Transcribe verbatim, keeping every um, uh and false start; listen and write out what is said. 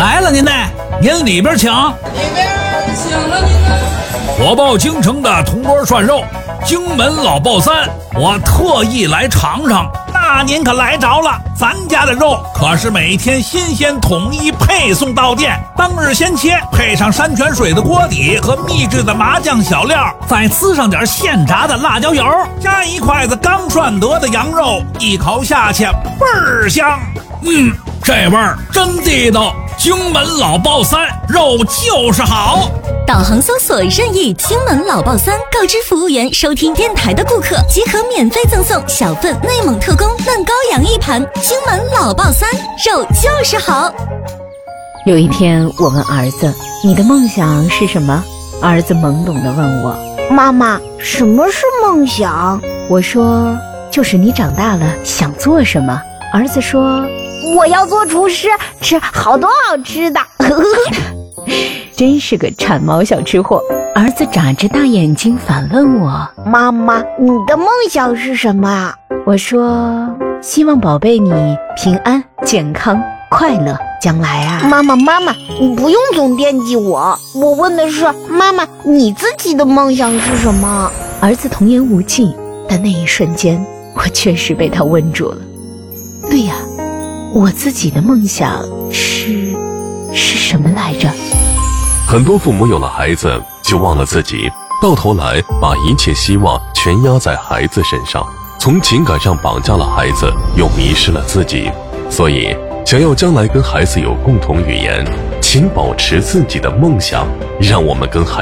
来了您呢，您里边请。 里边请了您呢。 我报京城的铜锅涮肉，荆门老爆三，我特意来尝尝。那您可来着了，咱家的肉可是每天新鲜统一配送到店，当日先切，配上山泉水的锅底和秘制的麻酱小料，再滋上点现炸的辣椒油，加一筷子刚涮得的羊肉，一口下去倍儿香。嗯，这味儿真地道。荆门老爆三，肉就是好。 导航搜索任意荆门老爆三，告知服务员收听电台的顾客即可免费赠送小份内蒙特供嫩羔羊一盘。荆门老爆三，肉就是好。 有一天我问儿子，你的梦想是什么？儿子懵懂地问我， 妈妈，什么是梦想？ 我说，就是你长大了想做什么。儿子说， 我要做厨师，吃好多好吃的。 真是个馋毛小吃货。儿子眨着大眼睛反问我， 妈妈，你的梦想是什么啊？ 我说，希望宝贝你平安健康快乐。将来啊， 妈妈妈妈，你不用总惦记我，我问的是妈妈你自己的梦想是什么？ 儿子童言无忌，但那一瞬间我确实被他问住了。对呀，我自己的梦想是是什么来着？ 很多父母有了孩子就忘了自己，到头来把一切希望全压在孩子身上，从情感上绑架了孩子，又迷失了自己。所以想要将来跟孩子有共同语言，请保持自己的梦想，让我们跟孩